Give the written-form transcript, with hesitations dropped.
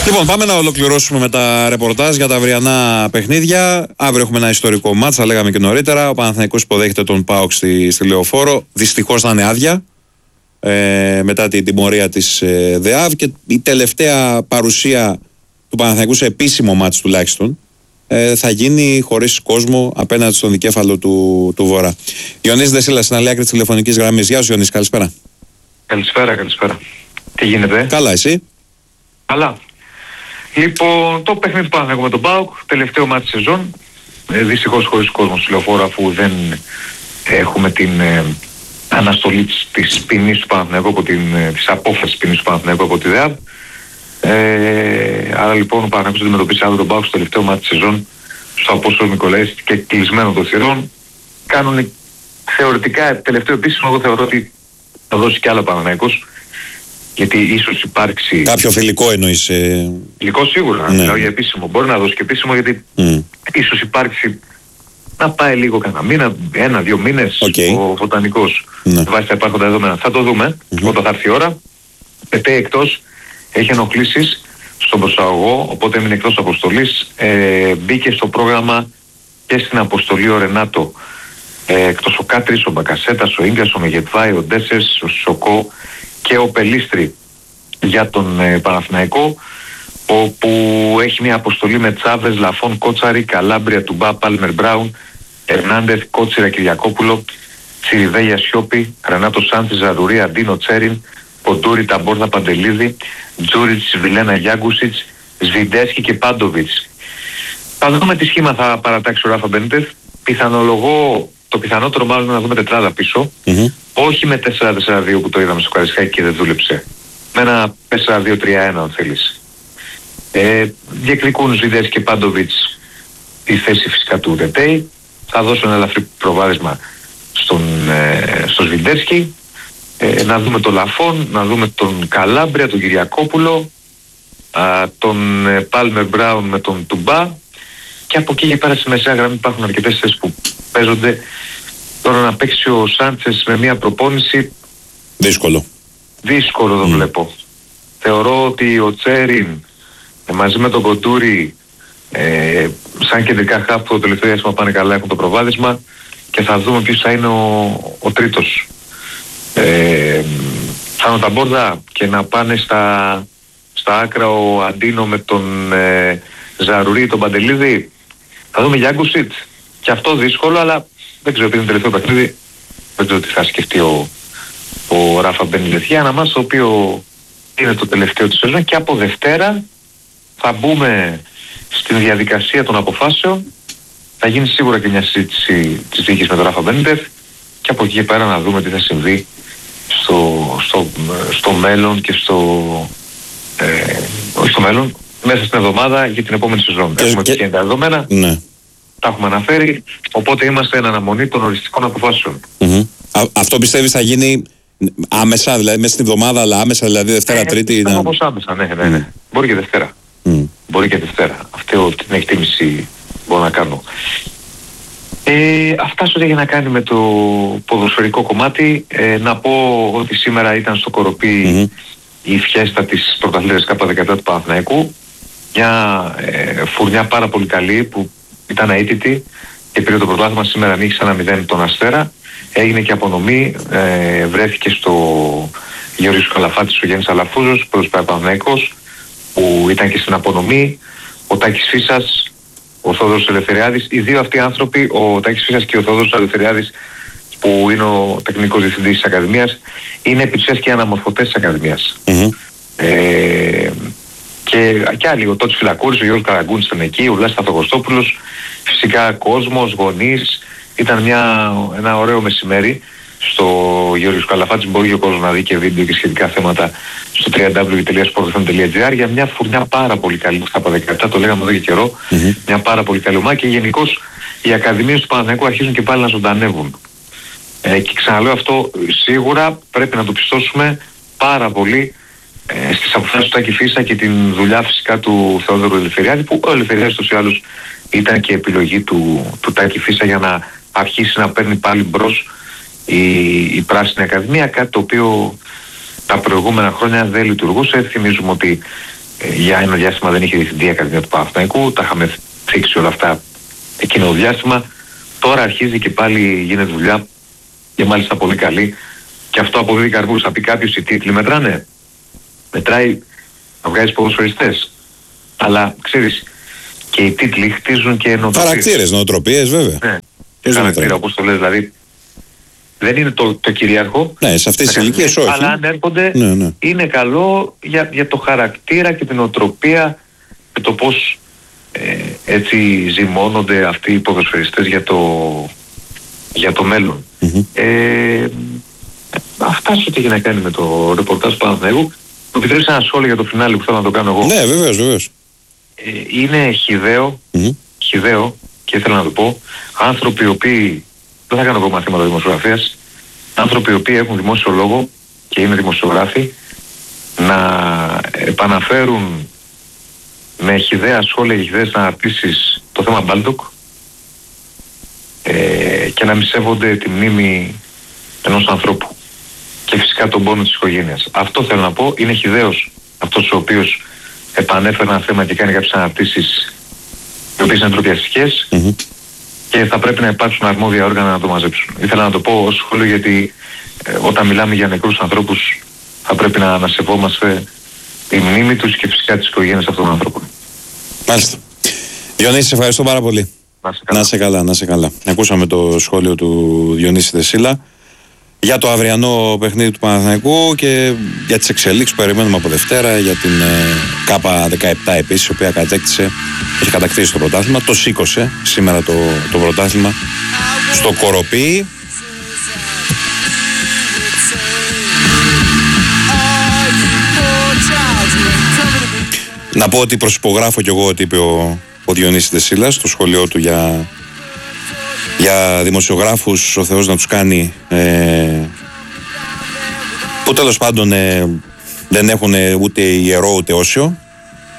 Λοιπόν, πάμε να ολοκληρώσουμε με τα ρεπορτάζ για τα αυριανά παιχνίδια. Αύριο έχουμε ένα ιστορικό μάτς, θα λέγαμε και νωρίτερα. Ο Παναθηναϊκός υποδέχεται τον ΠΑΟΚ στη Λεωφόρο. Δυστυχώς θα είναι άδεια μετά την τιμωρία της ΔΕΑΒ, και η τελευταία παρουσία του Παναθηναϊκού σε επίσημο μάτς τουλάχιστον θα γίνει χωρίς κόσμο απέναντι στον δικέφαλο του Βορρά. Ιωνής Δεσίλας, στην άλλη άκρη της τηλεφωνικής γραμμής. Γεια σου Ιωνής, καλησπέρα. Καλησπέρα. Τι γίνεται? Καλά, εσύ? Καλά. Λοιπόν, το παιχνίδι του Παναθηναϊκού με τον ΠΑΟΚ, τελευταίο μάτι σεζόν. Δυστυχώς χωρίς κόσμο στη Λεωφόρο, αφού δεν έχουμε την αναστολή της ποινής του Παναθηναϊκού, της απόφασης ποινής του Παναθηναϊκού από τη ΔΕΑΒ. Άρα λοιπόν ο Παναθηναϊκός αντιμετωπίσει αύριο τον ΠΑΟΚ στο τελευταίο μάτι σεζόν στο Απόστολο Νικολαίδης και κλεισμένο των θυρών. Κάνουν θεωρητικά τελευταίο επίσημο. Εγώ θεωρώ ότι θα δώσει κι άλλο Παναθηναϊκός, γιατί ίσως υπάρξει... Κάποιο φιλικό εννοείς? Φιλικό σίγουρα, ναι. Μιλάω για επίσημο. Μπορεί να δώσει και επίσημο, γιατί ίσως υπάρξει να πάει λίγο κανένα μήνα, 1-2 μήνες ο Βοτανικός. Βάσει τα υπάρχοντα δεδομένα. Θα το δούμε όταν θα έρθει η ώρα. Πετέει εκτός, έχει ενοχλήσεις στον προσαγωγό, οπότε έμεινε εκτός αποστολής. Μπήκε στο πρόγραμμα και στην αποστολή ο Ρενάτο. Εκτός ο Κάτρης, ο Μπακασέτας, ο Ίγκας, ο Μεγετβάη, ο Ντέσες, ο Σοκό και ο Πελίστρη για τον Παναθηναϊκό, όπου έχει μια αποστολή με Τσάβες, Λαφών, Κότσαρη, Καλάμπρια, Τουμπά, Πάλμερ Μπράουν, Ερνάντεθ, Κότσιρα, Κυριακόπουλο, Τσιριβέγια, Σιώπη, Ρενάτο Σάντσι, Ζαρουρί, Αντίνο Τσέριν, Ποντούρι, Ταμπόρδα, Παντελίδη, Τζούριτς, Βιλένα, Γιάγκουσιτς, Σβιντέσκι και Πάντοβιτς. Θα δούμε τι σχήμα θα παρατάξει ο Ράφα Μπένιτεθ. Πιθανολογώ, το πιθανότερο μάλλον είναι να δούμε τετράδα πίσω. Όχι με 4-4-2 που το είδαμε στο Καραϊσκάκι και δεν δούλεψε. Με ένα 4-2-3-1 αν θέλεις. Διεκδικούν Ζιντές και Πάντοβιτς τη θέση φυσικά του Ρετέι. Θα δώσω ένα ελαφρύ προβάδισμα στο Σβιντέσκι. Να δούμε τον Λαφών, να δούμε τον Καλάμπρια, τον Κυριακόπουλο, τον Πάλμερ Μπράουν με τον Τουμπά, και από εκεί και πέρα στη μεσαία γραμμή υπάρχουν αρκετές θέσεις που παίζονται. Τώρα να παίξει ο Σάντσες με μια προπόνηση δύσκολο το βλέπω. Θεωρώ ότι ο Τσέριν μαζί με τον Κοντούρι σαν κεντρικά χαφ το τελευταίο διάστημα πάνε καλά, έχουν το προβάδισμα, και θα δούμε ποιος θα είναι ο τρίτος. Θα είναι τα Μπόρδα και να πάνε στα άκρα ο Αντίνο με τον Ζαρουρί, τον Παντελίδη. Θα δούμε Γιάγκουσιτ, και αυτό δύσκολο, αλλά δεν ξέρω, επειδή είναι τελευταίο παιχνίδι, δεν ξέρω τι θα σκεφτεί ο Ράφα Μπένιτεθ για ένα μάτς το οποίο είναι το τελευταίο της σεζόν, και από Δευτέρα θα μπούμε στην διαδικασία των αποφάσεων. Θα γίνει σίγουρα και μια συζήτηση της διοίκησης με τον Ράφα Μπένιτεθ, και από εκεί και πέρα να δούμε τι θα συμβεί στο μέλλον και όχι στο μέλλον, μέσα στην εβδομάδα για την επόμενη σεζόν. Έχουμε και τα δεδομένα, τα έχουμε αναφέρει, οπότε είμαστε εν αναμονή των οριστικών αποφάσεων. Αυτό πιστεύεις θα γίνει άμεσα, δηλαδή μέσα στην εβδομάδα, αλλά άμεσα, δηλαδή Δευτέρα, Τρίτη? Όπως άμεσα, ναι. Μπορεί και Δευτέρα. Μπορεί και Δευτέρα. Αυτή την εκτίμηση μπορώ να κάνω. Αυτά σου για να κάνει με το ποδοσφαιρικό κομμάτι. Να πω ότι σήμερα ήταν στο Κοροπή η φιέστα της πρωταθλήτριας K17 του Παναθηναϊκού. Μια φουρνιά πάρα πολύ καλή που ήταν αίτητη και πήρε το πρωτάθλημα. Σήμερα νίκησε 1-0 τον Αστέρα. Έγινε και απονομή. Βρέθηκε στο Γεώργιος Καλαφάτης ο Γιάννης Αλαφούζος, πρώτος Παναθηναϊκός, που ήταν και στην απονομή. Ο Τάκης Φίσας, ο Θόδωρος Ελευθεριάδης, οι δύο αυτοί άνθρωποι, ο Τάκης Φίσας και ο Θόδωρος Ελευθεριάδης, που είναι ο τεχνικός διευθυντής της Ακαδημίας, είναι επί της ουσίας και αναμορφωτές της Ακαδημίας. Και άλλοι, ο Τότσος Φυλακούρης, ο Γιώργος Καραγκούνης ήταν εκεί, ο Βλάσης Σταθοκοστόπουλος, φυσικά κόσμος, γονείς. Ήταν ένα ωραίο μεσημέρι στο Γεώργιος Καλαφάτης. Μπορεί ο κόσμος να δει και βίντεο και σχετικά θέματα στο www.sportfm.gr για μια φουρνιά πάρα πολύ καλή στα K17, το λέγαμε εδώ και καιρό. Μια πάρα πολύ καλή ομάδα, και γενικώς οι ακαδημίες του Παναθηναϊκού αρχίζουν και πάλι να ζωντανεύουν. Και ξαναλέω, αυτό σίγουρα πρέπει να το πιστώσουμε πάρα πολύ στις αποφάσεις του Τάκη Φίσα και την δουλειά φυσικά του Θεόδωρου Ελευθεριάδη, που ο Ελευθεριάδης τους ή άλλους ήταν και επιλογή του Τάκη Φίσα για να αρχίσει να παίρνει πάλι μπρος η Πράσινη Ακαδημία, κάτι το οποίο τα προηγούμενα χρόνια δεν λειτουργούσε. Θυμίζουμε ότι για ένα διάστημα δεν είχε διευθυντή ακαδημία του Παναθηναϊκού, τα είχαμε φίξει όλα αυτά εκείνο το διάστημα. Τώρα αρχίζει και πάλι γίνεται δουλειά και μάλιστα πολύ καλή και αυτό αποδίδει καρπούς. Θα πει κάποιος οι τίτλοι μετράνε. Μετράει να βγάζεις ποδοσφαιριστές. Αλλά ξέρεις, και οι τίτλοι χτίζουν και νοοτροπίες. Χαρακτήρες, νοοτροπίες βέβαια. Ναι, χαρακτήρα όπως το λες, δηλαδή δεν είναι το κυρίαρχο. Ναι, σε αυτές τις ηλικίες όχι. Αλλά αν έρχονται είναι καλό για το χαρακτήρα και την νοοτροπία και το πώς έτσι ζυμώνονται αυτοί οι ποδοσφαιριστές για το μέλλον. Αυτά σου τι έχει να κάνει με το ρεπορτάζ του Παναθηναϊκού. Μου επιτρέψει ένα σχόλιο για το φινάλι που θέλω να το κάνω εγώ. Ναι, βεβαίως. Είναι χυδαίο και ήθελα να το πω, άνθρωποι οι οποίοι, δεν θα κάνω εγώ μαθήματα δημοσιογραφίας, άνθρωποι οι οποίοι έχουν δημόσιο λόγο και είναι δημοσιογράφοι, να επαναφέρουν με χυδαία σχόλια και χυδαίες αναρτήσεις το θέμα Μπάλντοκ και να μη σέβονται τη μνήμη ενός ανθρώπου και φυσικά τον πόνο της οικογένειας. Αυτό θέλω να πω, είναι χυδαίος αυτός ο οποίος επανέφερε ένα θέμα και κάνει κάποιες αναρτήσεις οι οποίες είναι ντροπιαστικές και θα πρέπει να υπάρξουν αρμόδια όργανα να το μαζέψουν. Ήθελα να το πω ως σχόλιο γιατί όταν μιλάμε για νεκρούς ανθρώπους θα πρέπει να σεβόμαστε τη μνήμη τους και φυσικά τις οικογένειες αυτών των ανθρώπων. Μάλιστα. Διονύση, σε ευχαριστώ πάρα πολύ. Να σε καλά. Ακούσαμε το σχόλιο του Διονύση Δεσίλα για το αυριανό παιχνίδι του Παναθηναϊκού και για τις εξελίξεις που περιμένουμε από Δευτέρα, για την ΚΑΠΑ 17 επίσης, η οποία έχει κατακτήσει το πρωτάθλημα, το σήκωσε σήμερα το πρωτάθλημα στο Κοροπή. Να πω ότι προσυπογράφω κι εγώ ότι είπε ο Διονύσης Δεσίλας στο σχολείο του για δημοσιογράφους ο Θεός να τους κάνει που τέλος πάντων δεν έχουν ούτε ιερό ούτε όσιο